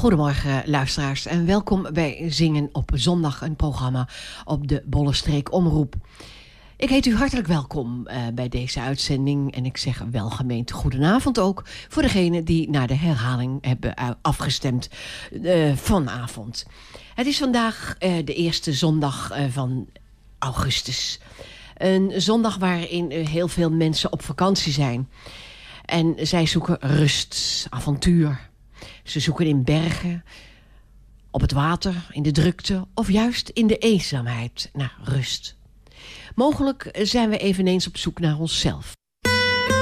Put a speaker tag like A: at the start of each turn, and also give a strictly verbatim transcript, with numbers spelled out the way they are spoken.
A: Goedemorgen luisteraars en welkom bij Zingen op Zondag, een programma op de Bollestreek Omroep. Ik heet u hartelijk welkom uh, bij deze uitzending en ik zeg welgemeend goedenavond ook voor degenen die naar de herhaling hebben afgestemd uh, vanavond. Het is vandaag uh, de eerste zondag uh, van augustus. Een zondag waarin uh, heel veel mensen op vakantie zijn. En zij zoeken rust, avontuur. Ze zoeken in bergen, op het water, in de drukte of juist in de eenzaamheid naar rust. Mogelijk zijn we eveneens op zoek naar onszelf.